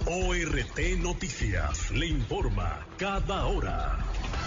ORT Noticias le informa cada hora.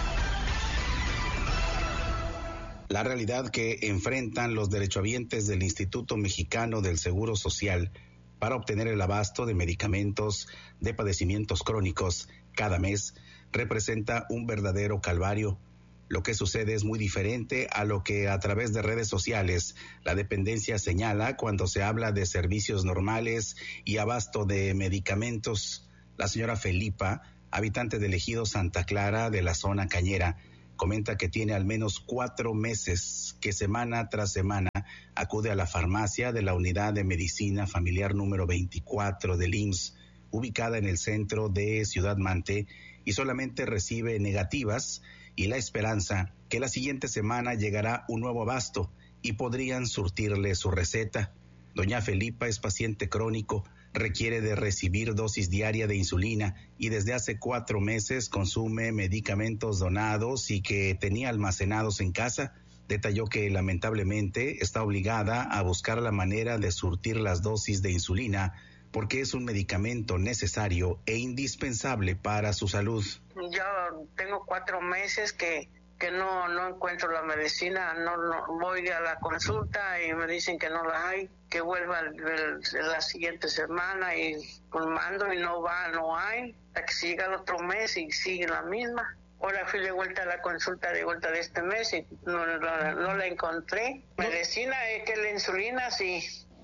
La realidad que enfrentan los derechohabientes del Instituto Mexicano del Seguro Social para obtener el abasto de medicamentos de padecimientos crónicos cada mes representa un verdadero calvario. Lo que sucede es muy diferente a lo que a través de redes sociales la dependencia señala cuando se habla de servicios normales y abasto de medicamentos. La señora Felipa, habitante del ejido Santa Clara de la zona Cañera, comenta que tiene al menos 4 meses que semana tras semana acude a la farmacia de la Unidad de Medicina Familiar número 24 del IMSS, ubicada en el centro de Ciudad Mante, y solamente recibe negativas y la esperanza que la siguiente semana llegará un nuevo abasto y podrían surtirle su receta. Doña Felipa es paciente crónico, requiere de recibir dosis diaria de insulina y desde hace 4 meses consume medicamentos donados y que tenía almacenados en casa. Detalló que lamentablemente está obligada a buscar la manera de surtir las dosis de insulina porque es un medicamento necesario e indispensable para su salud. Yo tengo 4 meses que no encuentro la medicina, no voy a la consulta y me dicen que no la hay, que vuelva la siguiente semana y mando y no hay, hasta que siga el otro mes y sigue la misma. Ahora fui de vuelta a la consulta de este mes y no la encontré. Medicina es que la insulina sí,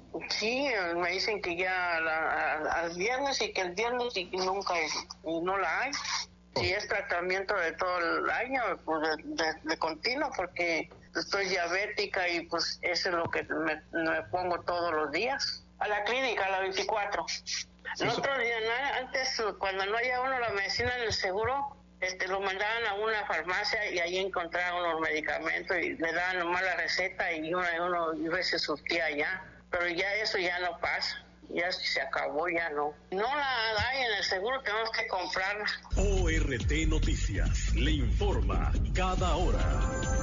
me dicen que ya al viernes y que el viernes y no la hay. Si es tratamiento de todo el año, pues de continuo, porque estoy diabética y pues eso es lo que me pongo todos los días. A la clínica, a la 24. Nosotros antes, cuando no había uno la medicina en el seguro, lo mandaban a una farmacia y ahí encontraban los medicamentos y le daban nomás la receta y uno se surtía allá. Pero ya eso ya no pasa. Ya se acabó, ya no. No la hay en el seguro, tenemos que comprarla. ORT Noticias le informa cada hora.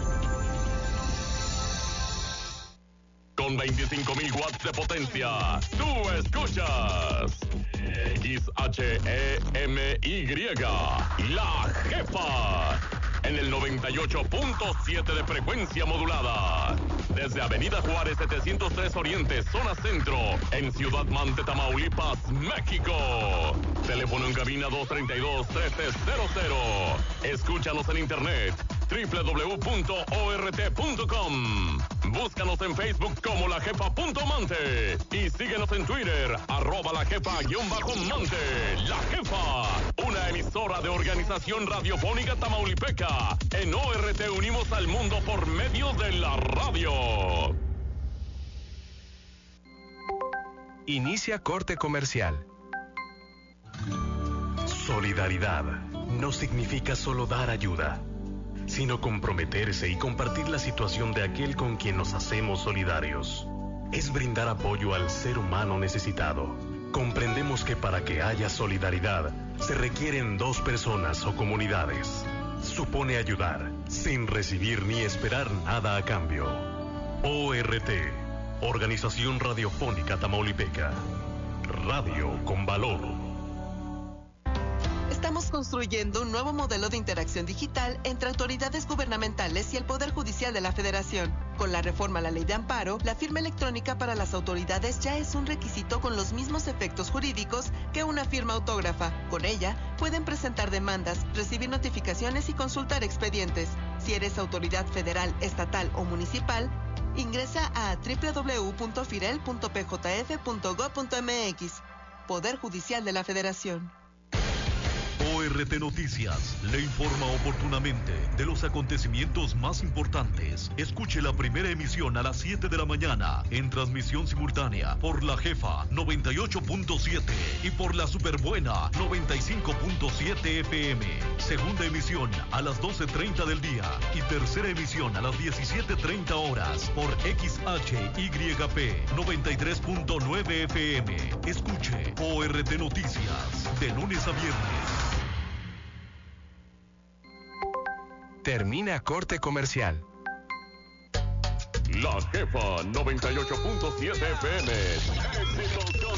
Con 25,000 watts de potencia, tú escuchas XHEMY, La Jefa, en el 98.7 de frecuencia modulada. Desde Avenida Juárez 703 Oriente, zona centro, en Ciudad Mante, Tamaulipas, México. Teléfono en cabina 232-1300. Escúchanos en internet www.ort.com. Búscanos en Facebook como lajefa.mante y síguenos en Twitter @lajefa_mante. La Jefa, una emisora de Organización Radiofónica Tamaulipeca. En ORT unimos al mundo por medio de la radio. Inicia corte comercial. Solidaridad no significa solo dar ayuda, sino comprometerse y compartir la situación de aquel con quien nos hacemos solidarios. Es brindar apoyo al ser humano necesitado. Comprendemos que para que haya solidaridad, se requieren 2 personas o comunidades. Supone ayudar, sin recibir ni esperar nada a cambio. ORT, Organización Radiofónica Tamaulipeca. Radio con valor. Estamos construyendo un nuevo modelo de interacción digital entre autoridades gubernamentales y el Poder Judicial de la Federación. Con la reforma a la Ley de Amparo, la firma electrónica para las autoridades ya es un requisito con los mismos efectos jurídicos que una firma autógrafa. Con ella, pueden presentar demandas, recibir notificaciones y consultar expedientes. Si eres autoridad federal, estatal o municipal, ingresa a www.firel.pjf.gov.mx. Poder Judicial de la Federación. ORT Noticias le informa oportunamente de los acontecimientos más importantes. Escuche la primera emisión a las 7 de la mañana en transmisión simultánea por La Jefa 98.7 y por La Superbuena 95.7 FM. Segunda emisión a las 12:30 del día y tercera emisión a las 17:30 horas por XHYP 93.9 FM. Escuche ORT Noticias de lunes a viernes. Termina corte comercial. La Jefa 98.7 FM. Éxitos